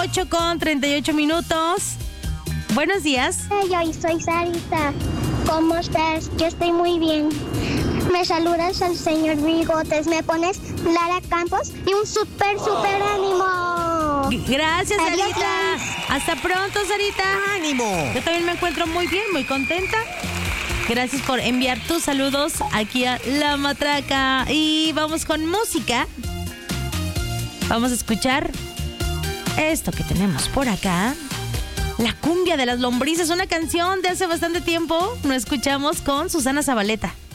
8:38. Buenos días. Yo soy Sarita. ¿Cómo estás? Yo estoy muy bien. Me saludas al señor Bigotes. Me pones Lara Campos y un súper ánimo. Gracias, Adiós, Sarita. Hasta pronto, Sarita. ¡Ánimo! Yo también me encuentro muy bien, muy contenta. Gracias por enviar tus saludos aquí a La Matraca. Y vamos con música. Vamos a escuchar esto que tenemos por acá. La cumbia de las lombrices, una canción de hace bastante tiempo. No escuchamos con Susana Zabaleta.